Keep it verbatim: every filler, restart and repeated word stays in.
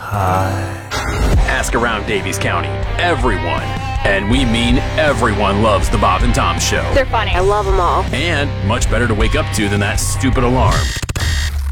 high. Ask around Davies County. Everyone, and we mean everyone, loves the Bob and Tom Show. They're funny. I love them all. And much better to wake up to than that stupid alarm.